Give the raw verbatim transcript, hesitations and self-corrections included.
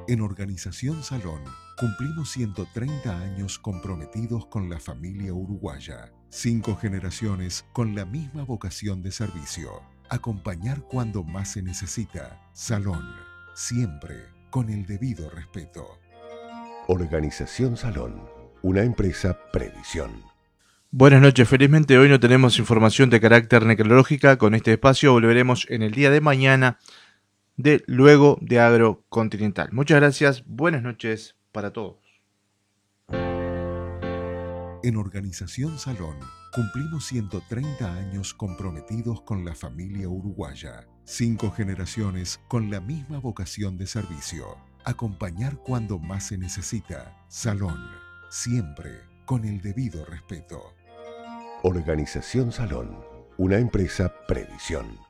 En Organización Salón cumplimos ciento treinta años comprometidos con la familia uruguaya. Cinco generaciones con la misma vocación de servicio. Acompañar cuando más se necesita. Salón, siempre con el debido respeto. Organización Salón, una empresa Previsión. Buenas noches, felizmente hoy no tenemos información de carácter necrológica. Con este espacio volveremos en el día de mañana de Luego de Agrocontinental. Muchas gracias, buenas noches para todos. En Organización Salón cumplimos ciento treinta años comprometidos con la familia uruguaya. Cinco generaciones con la misma vocación de servicio. Acompañar cuando más se necesita. Salón, siempre con el debido respeto. Organización Salón, una empresa Previsión.